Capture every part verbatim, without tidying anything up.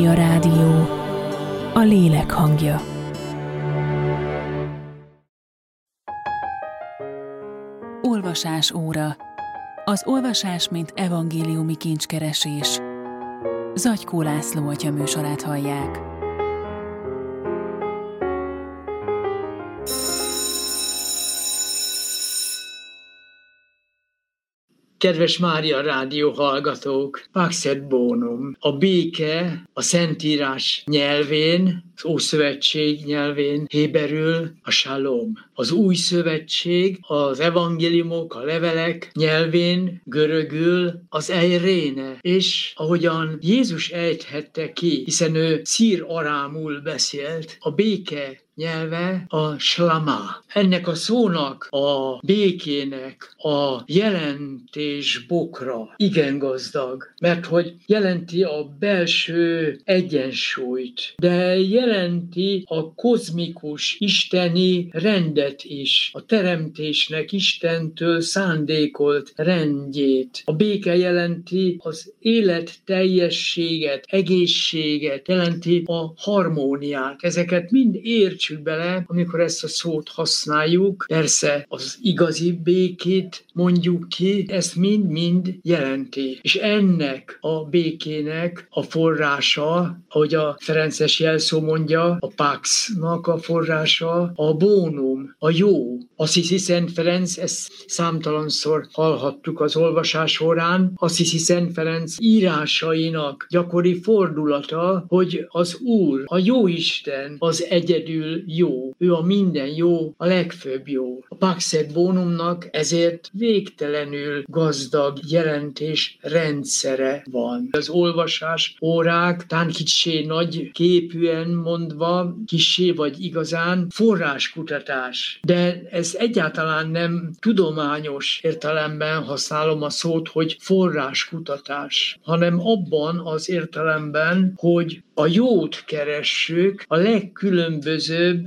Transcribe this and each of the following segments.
A rádió, a lélek hangja. Olvasás óra. Az olvasás, mint evangéliumi kincskeresés. Zagykó László atya műsorát hallják. Kedves Mária rádió hallgatók, Pax et Bonum, a béke a Szentírás nyelvén, az Ószövetség nyelvén héberül a Shalom. Az Új Szövetség, az evangéliumok, a levelek nyelvén görögül az Eiréne. És ahogyan Jézus ejthette ki, hiszen ő szír-arámul beszélt, a béke nyelve a slama. Ennek a szónak, a békének a jelentés bokra igen gazdag, mert hogy jelenti a belső egyensúlyt, de jelenti a kozmikus, isteni rendet is, a teremtésnek Istentől szándékolt rendjét. A béke jelenti az élet teljességet, egészséget, jelenti a harmóniát. Ezeket mind értsük bele, amikor ezt a szót használjuk. Persze az igazi békét mondjuk ki, ezt mind-mind jelenti. És ennek a békének a forrása, ahogy a ferences jelszó mondja, a paxnak a forrása, a bonum, a jó. Assisi Szent Ferenc, ezt számtalanszor hallhattuk az olvasás során, Assisi Szent Ferenc írásainak gyakori fordulata, hogy az Úr, a Jóisten az egyedül jó. Ő a minden jó, a legfőbb jó. A Pax et Bonumnak ezért végtelenül gazdag jelentés rendszere van. Az olvasás órák, tán kissé nagy képűen mondva, kissé vagy igazán forráskutatás. De ez egyáltalán nem tudományos értelemben használom a szót, hogy forráskutatás, hanem abban az értelemben, hogy a jót keressük a legkülönbözőbb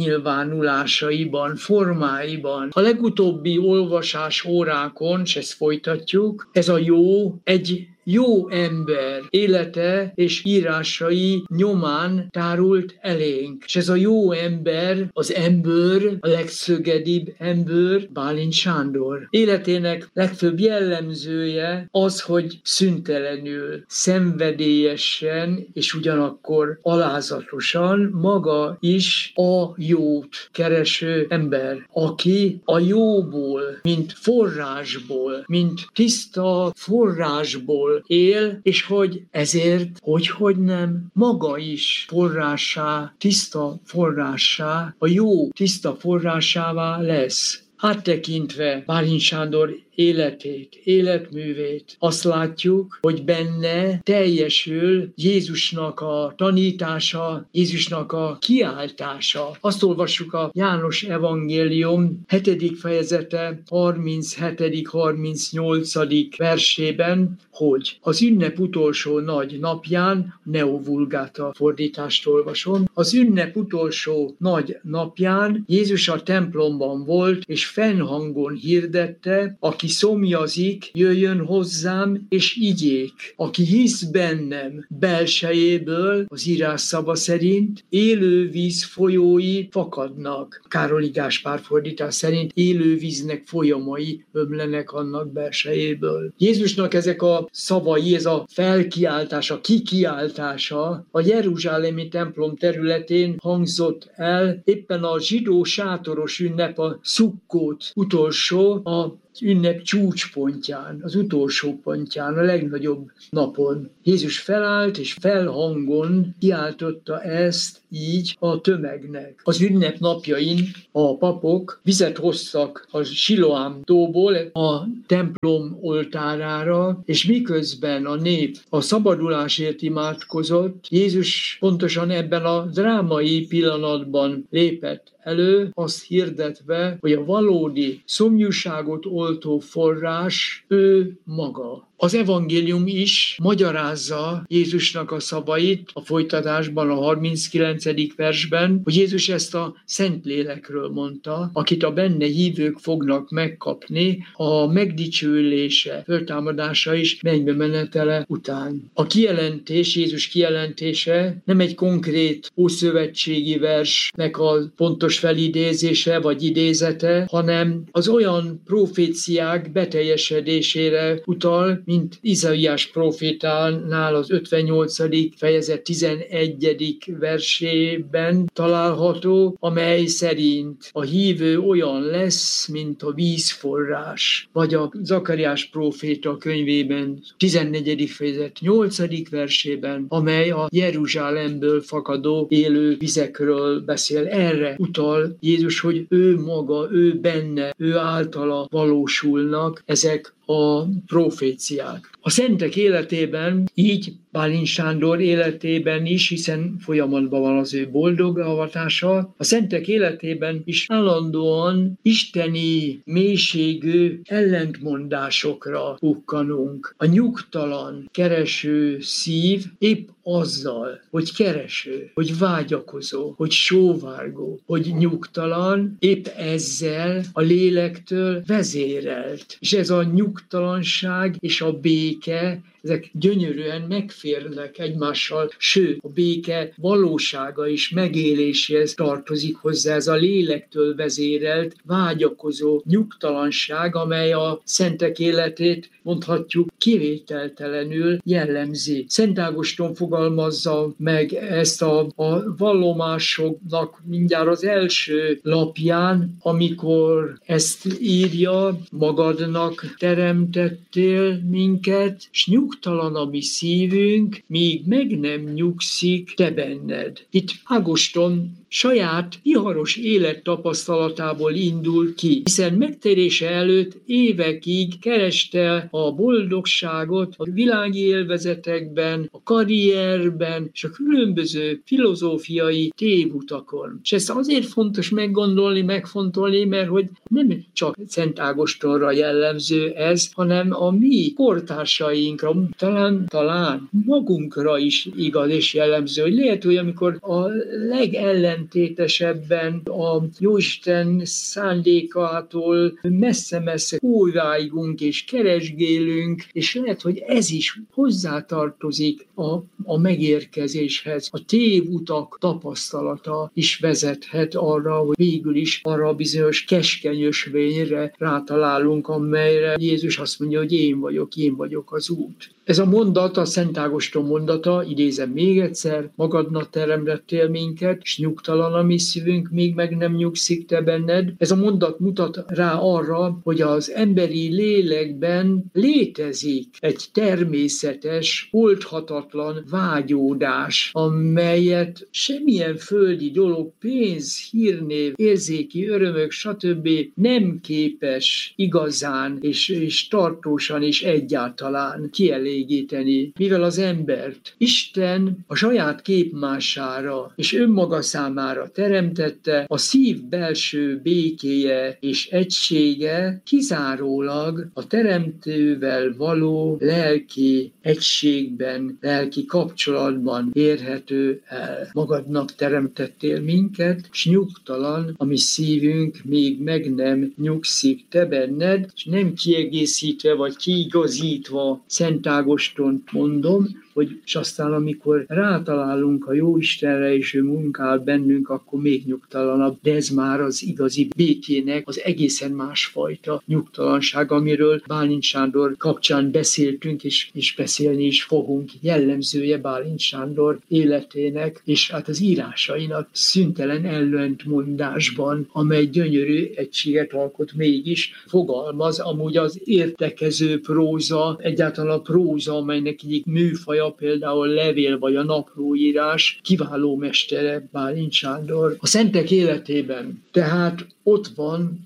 megnyilvánulásaiban, formáiban. A legutóbbi olvasás órákon, és ezt folytatjuk, ez a jó egy jó ember élete és írásai nyomán tárult elénk. És ez a jó ember, az ember, a legszögedibb ember, Bálint Sándor. Életének legfőbb jellemzője az, hogy szüntelenül, szenvedélyesen és ugyanakkor alázatosan maga is a jót kereső ember, aki a jóból, mint forrásból, mint tiszta forrásból él, és hogy ezért, hogy hogy nem, maga is forrássá, tiszta forrássá, a jó tiszta forrásává lesz. Áttekintve Bálint Sándor életét, életművét, azt látjuk, hogy benne teljesül Jézusnak a tanítása, Jézusnak a kiáltása. Azt olvassuk a János evangélium hetedik fejezete harminchetedik harmincnyolcadik versében, hogy az ünnep utolsó nagy napján, Neo Vulgata fordítást olvasom, az ünnep utolsó nagy napján Jézus a templomban volt, és fennhangon hirdette, aki szomjazik, jöjjön hozzám, és igyék. Aki hisz bennem, belsejéből, az írás szava szerint, élő víz folyói fakadnak. Károli Gáspár fordítás szerint élő víznek folyamai ömlenek annak belsejéből. Jézusnak ezek a szavai, ez a felkiáltása, kikiáltása a jeruzsálemi templom területén hangzott el, éppen a zsidó sátoros ünnep, a Szukkót utolsó, a ünnep csúcspontján, az utolsó pontján, a legnagyobb napon. Jézus felállt és felhangon kiáltotta ezt így a tömegnek. Az ünnep napjain a papok vizet hoztak a Siloám tóból a templom oltárára, és miközben a nép a szabadulásért imádkozott, Jézus pontosan ebben a drámai pillanatban lépett elő, azt hirdetve, hogy a valódi szomjúságot oltó forrás ő maga. Az evangélium is magyarázza Jézusnak a szavait a folytatásban, a harminckilencedik versben, hogy Jézus ezt a Szentlélekről mondta, akit a benne hívők fognak megkapni a megdicsőülése, föltámadása is mennybe menetele után. A kijelentés, Jézus kijelentése nem egy konkrét ószövetségi versnek a pontos felidézése vagy idézete, hanem az olyan proféciák beteljesedésére utal, mint Izaiás prófétánál az ötvennyolcadik fejezet tizenegyedik versében található, amely szerint a hívő olyan lesz, mint a vízforrás. Vagy a Zakariás próféta könyvében tizennegyedik fejezet nyolcadik versében, amely a Jeruzsálemből fakadó élő vizekről beszél. Erre utal Jézus, hogy ő maga, ő benne, ő általa valósulnak ezek a proféciák. A szentek életében, így Bálint Sándor életében is, hiszen folyamatban van az ő boldog avatása, a szentek életében is állandóan isteni mélységű ellentmondásokra bukkanunk. A nyugtalan, kereső szív épp azzal, hogy kereső, hogy vágyakozó, hogy sóvárgó, hogy nyugtalan, épp ezzel a lélektől vezérelt. És ez a nyugtalanság és a béke, ezek gyönyörűen megférnek egymással, sőt, a béke valósága is megéléséhez tartozik hozzá, ez a lélektől vezérelt, vágyakozó nyugtalanság, amely a szentek életét mondhatjuk kivételtelenül jellemzi. Szent Ágoston fogalmazza meg ezt a, a vallomásoknak mindjárt az első lapján, amikor ezt írja: magadnak teremtettél minket, s nyugtalan a mi szívünk, míg meg nem nyugszik te benned. Itt Ágoston saját viharos élettapasztalatából indul ki, hiszen megtérése előtt évekig kereste a boldogságot a világi élvezetekben, a karrierben és a különböző filozófiai tévutakon. És ezt azért fontos meggondolni, megfontolni, mert hogy nem csak Szent Ágostonra jellemző ez, hanem a mi kortársainkra, talán, talán magunkra is igaz és jellemző, hogy lehet, hogy amikor a legellentétesebben a Jóisten szándékától messze-messze óváigunk és keresgélünk, és lehet, hogy ez is hozzátartozik a, a megérkezéshez. A tévutak tapasztalata is vezethet arra, hogy végül is arra a bizonyos keskeny ösvényre rátalálunk, amelyre Jézus azt mondja, hogy én vagyok, én vagyok az út. Ez a mondat, a Szent Ágoston mondata, idézem még egyszer: magadnak teremtettél minket, s nyugtalan a mi szívünk, még meg nem nyugszik te benned. Ez a mondat mutat rá arra, hogy az emberi lélekben létezik egy természetes, oldhatatlan vágyódás, amelyet semmilyen földi dolog, pénz, hírnév, érzéki örömök, stb. Nem képes igazán és, és tartósan és egyáltalán kielégíteni, mivel az embert Isten a saját képmására és önmaga számára teremtette, a szív belső békéje és egysége kizárólag a teremtővel való lelki egységben, lelki kapcsolatban érhető el. Magadnak teremtettél minket, s nyugtalan a mi szívünk, még meg nem nyugszik te benned, és nem kiegészítve vagy kiigazítva Szent Ágostont mondom, hogy és aztán amikor rátalálunk a Jóistenre, és ő munkál bennünk, akkor még nyugtalanabb, de ez már az igazi békének az egészen másfajta nyugtalanság, amiről Bálint Sándor kapcsán beszéltünk, és, és beszélni is fogunk, jellemzője Bálint Sándor életének, és hát az írásainak szüntelen ellentmondásban, amely gyönyörű egységet alkot, mégis fogalmaz, amúgy az értekező próza, egyáltalán a próza, amelynek egyik műfaja, például levél vagy a naplóírás, kiváló mestere Bálint Sándor. A szentek életében tehát ott van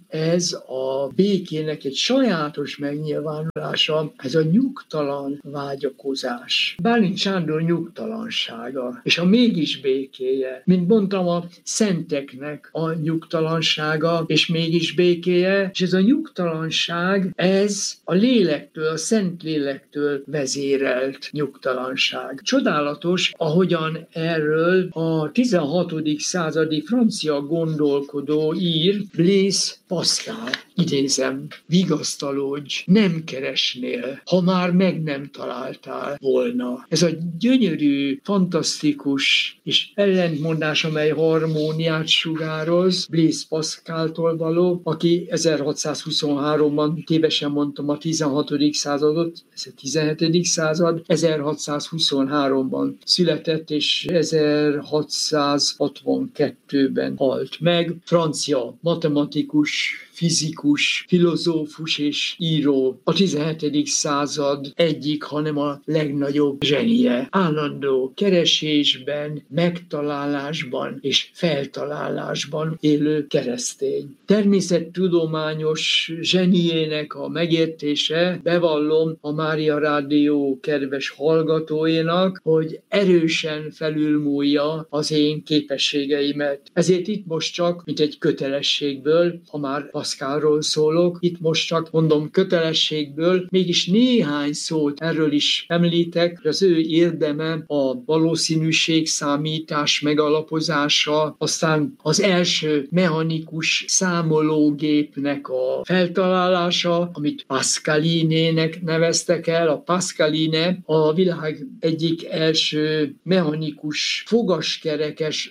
ez a békének egy sajátos megnyilvánulása, ez a nyugtalan vágyakozás. Bálint Sándor nyugtalansága, és a mégis békéje. Mint mondtam, a szenteknek a nyugtalansága, és mégis békéje, és ez a nyugtalanság, ez a lélektől, a szent lélektől vezérelt nyugtalanság. Csodálatos, ahogyan erről a tizenhatodik századi francia gondolkodó ír, Blaise Pascal. Idézem, vigasztalódj, nem keresnél, ha már meg nem találtál volna. Ez a gyönyörű, fantasztikus és ellentmondás, amely harmóniát sugároz, Blaise Pascaltól való, aki ezerhatszázhuszonháromban, tévesen mondtam a tizenhatodik századot, ez a tizenhetedik század, ezerhatszázhuszonháromban született, és ezerhatszázhatvankettőben halt meg. Francia matematikus, fizikus, filozófus és író, a tizenhetedik század egyik, hanem a legnagyobb zsenie. Állandó keresésben, megtalálásban és feltalálásban élő keresztény. Természettudományos zseniének a megértése, bevallom a Mária Rádió kedves hallgatóinak, hogy erősen felülmúlja az én képességeimet. Ezért itt most csak, mint egy kötelességből, ha már Pascalról szólok, itt most csak mondom kötelességből, mégis néhány szót erről is említek, hogy az ő érdeme a valószínűségszámítás megalapozása, aztán az első mechanikus számológépnek a feltalálása, amit Pascaline-nek neveztek el. A Pascaline a világ egyik első mechanikus fogaskerekes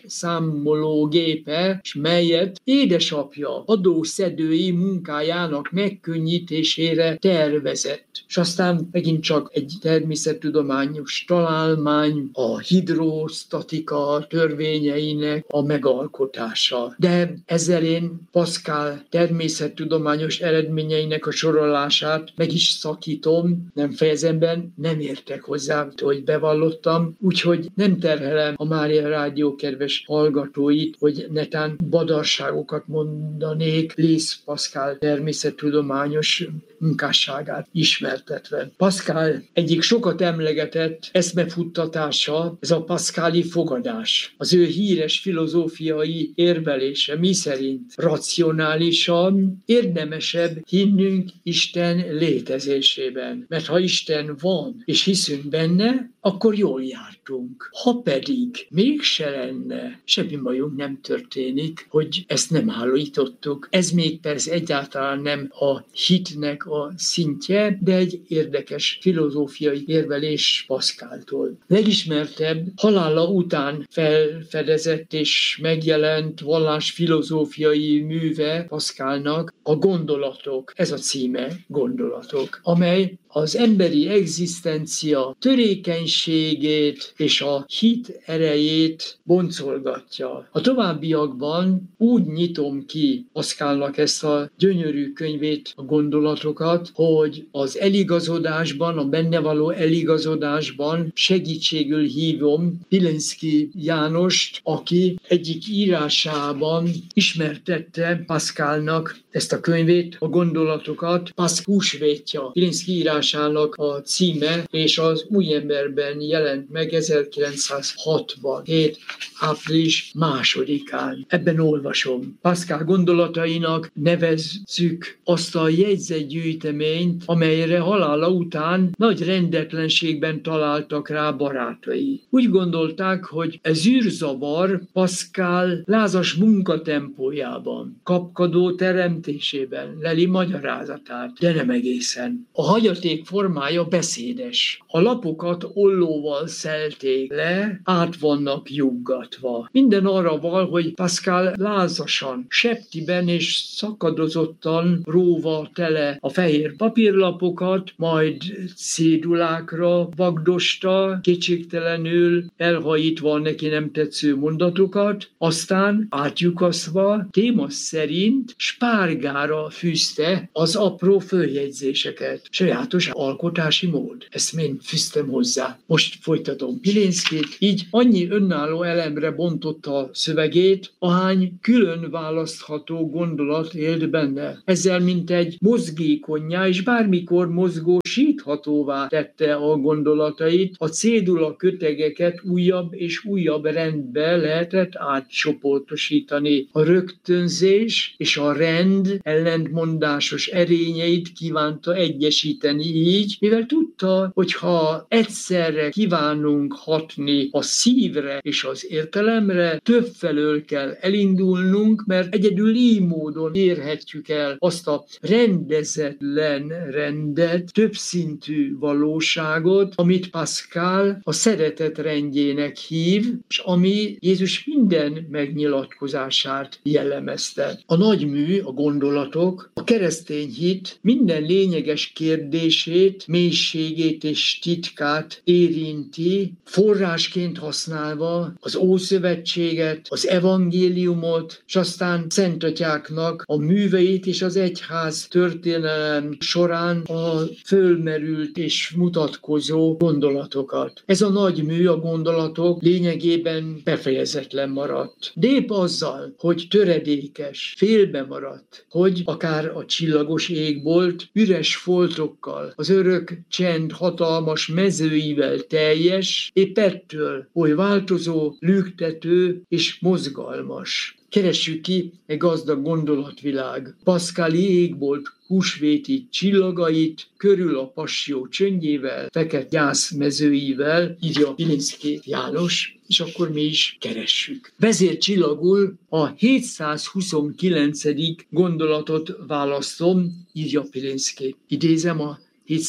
számológépe, és melyet édesapja adószedői munkájának megkönnyítésére tervezett. És aztán megint csak egy természettudományos találmány, a hidrosztatika törvényeinek a megalkotása. De ezzel én Pascal természettudományos eredményeinek a sorolását meg is szakítom, nem fejezem be, nem értek hozzá, hogy bevallottam, úgyhogy nem terhelem a Mária Rádió kedves hallgatóit, hogy netán badarságokat mondanék Blaise Pascal természettudományos munkásságát ismertetve. Pascal egyik sokat emlegetett eszmefuttatása, ez a pascali fogadás. Az ő híres filozófiai érvelése, miszerint racionálisan érdemesebb hinnünk Isten létezésében. Mert ha Isten van, és hiszünk benne, akkor jól jártunk. Ha pedig mégse lenne, semmi bajunk nem történik, hogy ezt nem állítottuk. Ez még persze egyáltalán nem a hitnek a szintje, de egy érdekes filozófiai érvelés Pascaltól. Legismertebb halála után felfedezett és megjelent vallásfilozófiai műve Pascalnak a Gondolatok. Ez a címe, Gondolatok, amely az emberi egzisztencia törékenységét és a hit erejét boncolgatja. A továbbiakban úgy nyitom ki Pascalnak ezt a gyönyörű könyvét, a Gondolatokat, hogy az eligazodásban, a benne való eligazodásban segítségül hívom Pilinszky Jánost, aki egyik írásában ismertette Pascalnak ezt a könyvét, a Gondolatokat. Pascal húsvétja, Pilinszky írásának a címe, és az Új Emberben jelent meg ezerkilencszázhatvanhét. április másodikán. Ebben olvasom. Pascal gondolatainak nevezzük azt a jegyzetgyűjteményt, amelyre halála után nagy rendetlenségben találtak rá barátai. Úgy gondolták, hogy ez űrzavar Pascal lázas munkatempójában, kapkadó teremtésében leli magyarázatát, de nem egészen. A hagyaték formája beszédes. A lapokat ollóval szelték le, át vannak juggatva. Minden arra val, hogy Pascal lázasan, septiben és szakadozottan róva tele a fehér papírlapokat, majd cédulákra vagdosta, kétségtelenül elhajítva a neki nem tetsző mondatokat, aztán átlyukasztva téma szerint spárgára fűzte az apró följegyzéseket. Sajátos alkotási mód. Ezt én fűztem hozzá. Most folytatom. Pilinszky így annyi önálló elemre bontotta a szövegét, ahány külön választható gondolat élt benne. Ezzel mint egy mozgékonnyá és bármikor mozgósíthatóvá tette a gondolatait, a cédula kötegeket újabb és újabb rendbe lehetett átcsoportosítani. A rögtönzés és a rend ellentmondásos erényeit kívánta egyesíteni így, mivel tudta, hogy ha egyszerre kívánunk hatni a szívre és az értelemre, többfelől kell elindulnunk, mert egyedül így módon érhetjük el azt a rendezetlen rendet, többszintű valóságot, amit Pascal a szeretet rendjének hív, és ami Jézus minden megnyilatkozását jellemezte. A nagymű, a gondolatok, a keresztény hit minden lényeges kérdését, mélységét és titkát érinti, forrásként használva az Ószövetséget, az evangéliumot, és aztán szentatyáknak a műveit és az egyház történelem során a fölmerült és mutatkozó gondolatokat. Ez a nagy mű, a gondolatok lényegében befejezetlen maradt. De épp azzal, hogy töredékes, félbe maradt, hogy akár a csillagos égbolt üres foltokkal, az örök csend hatalmas mezőivel teljes, épp ettől oly változó, lüktető és mozgalmas. Keressük ki egy gazdag gondolatvilág Pascali égbolt húsvéti csillagait, körül a passió csöndjével, fekete gyász mezőivel, írja Pilinszky János, és akkor mi is keressük. Vezércsillagul a hétszázhuszonkilencedik gondolatot választom, írja Pilinszky. Idézem a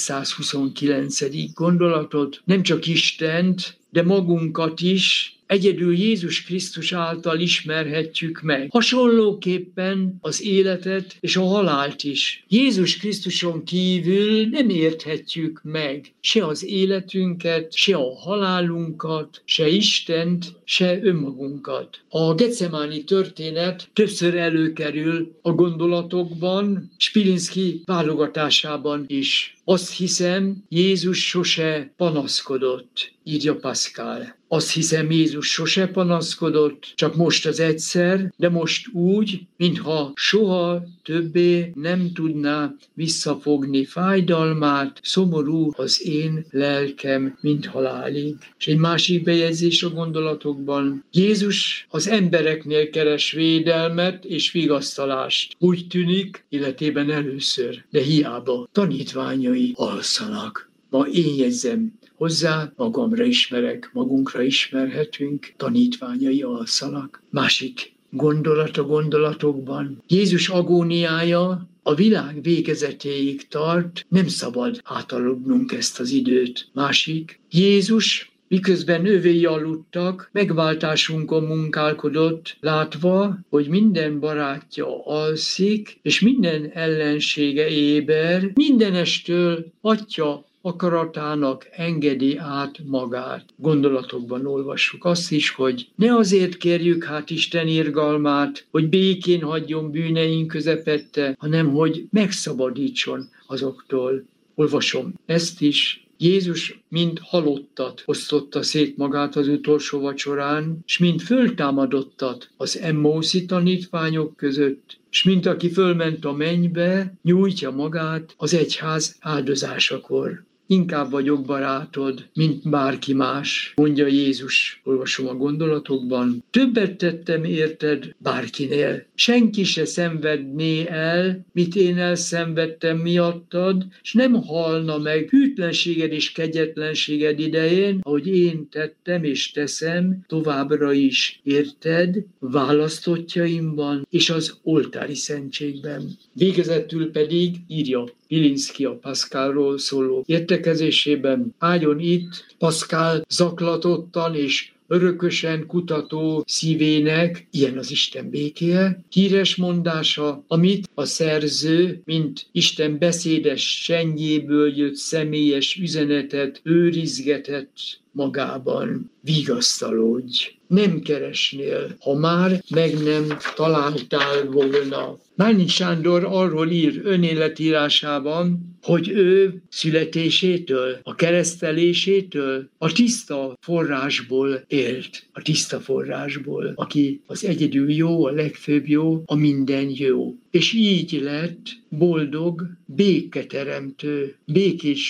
hétszázhuszonkilencedik gondolatot, nem csak Istent, de magunkat is egyedül Jézus Krisztus által ismerhetjük meg. Hasonlóképpen az életet és a halált is. Jézus Krisztuson kívül nem érthetjük meg se az életünket, se a halálunkat, se Istent, se önmagunkat. A getsemáni történet többször előkerül a gondolatokban, Pilinszky válogatásában is. Azt hiszem, Jézus sose panaszkodott, írja Pascal. Azt hiszem, Jézus sose panaszkodott, csak most az egyszer, de most úgy, mintha soha többé nem tudná visszafogni fájdalmát, szomorú az én lelkem, mint halálig. És egy másik bejegyzés a gondolatokban. Jézus az embereknél keres védelmet és vigasztalást. Úgy tűnik, életében először, de hiába tanítványai alszanak. Ma én jegyzem, hozzá magamra ismerek, magunkra ismerhetünk, tanítványai alszanak. Másik gondolat a gondolatokban. Jézus agóniája a világ végezetéig tart, nem szabad átaludnunk ezt az időt. Másik, Jézus miközben övéi aludtak, megváltásunkon munkálkodott, látva, hogy minden barátja alszik, és minden ellensége éber, mindenestől atya akaratának engedi át magát. Gondolatokban olvassuk azt is, hogy ne azért kérjük hát Isten irgalmát, hogy békén hagyjon bűneink közepette, hanem hogy megszabadítson azoktól. Olvasom ezt is. Jézus mind halottat osztotta szét magát az utolsó vacsorán, s mind föltámadottat az Emmauszi tanítványok között, s mint aki fölment a mennybe, nyújtja magát az egyház áldozásakor. Inkább vagyok barátod, mint bárki más, mondja Jézus, olvasom a gondolatokban. Többet tettem érted bárkinél. Senki se szenvedné el, mit én elszenvedtem miattad, s nem halna meg hűtlenséged és kegyetlenséged idején, ahogy én tettem és teszem, továbbra is érted, választottjaimban és az oltári szentségben. Végezetül pedig írja Pilinszky a Pascalról szóló értekezésében, álljon itt Pascal zaklatottan és örökösen kutató szívének, ilyen az Isten békéje, híres mondása, amit a szerző, mint Isten beszédes csendjéből jött személyes üzenetet őrizgetett magában vigasztalódj. Nem keresnél, ha már meg nem találtál volna. Márnyi Sándor arról ír önéletírásában, hogy ő születésétől, a keresztelésétől a tiszta forrásból élt. A tiszta forrásból, aki az egyedül jó, a legfőbb jó, a minden jó. És így lett boldog, béketeremtő, békés